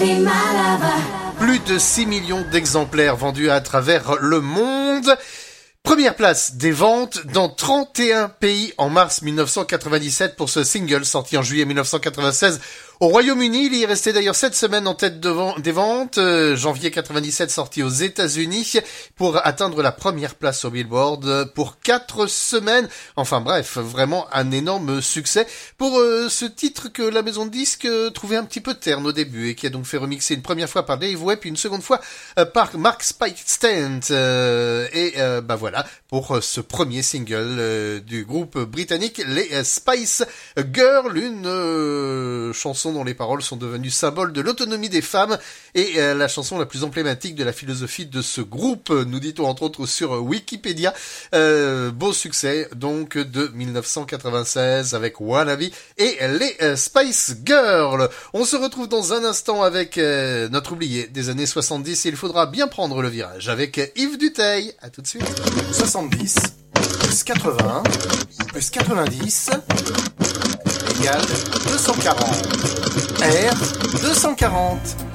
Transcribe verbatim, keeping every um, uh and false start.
Plus de six millions d'exemplaires vendus à travers le monde. Première place des ventes dans trente et un pays en mars mille neuf cent quatre-vingt-dix-sept pour ce single sorti en juillet mille neuf cent quatre-vingt-seize au Royaume-Uni. Il y est resté d'ailleurs sept semaines en tête de vent- des ventes. Euh, janvier quatre-vingt-dix-sept sorti aux États-Unis pour atteindre la première place au Billboard pour quatre semaines. Enfin bref, vraiment un énorme succès pour euh, ce titre que la maison de disques euh, trouvait un petit peu terne au début et qui a donc fait remixer une première fois par Dave Way puis une seconde fois euh, par Mark Spike-Stent. Euh, et euh, bah voilà pour euh, ce premier single euh, du groupe britannique les euh, Spice Girls, une euh, chanson dont les paroles sont devenues symbole de l'autonomie des femmes et euh, la chanson la plus emblématique de la philosophie de ce groupe, nous dit-on entre autres sur Wikipédia. Euh, beau succès donc de mille neuf cent quatre-vingt-seize avec Wannabe et les euh, Spice Girls. On se retrouve dans un instant avec euh, notre oublié des années soixante-dix et il faudra bien prendre le virage avec Yves Duteil. À tout de suite. soixante-dix plus quatre-vingts plus quatre-vingt-dix égale deux cent quarante. R deux cent quarante.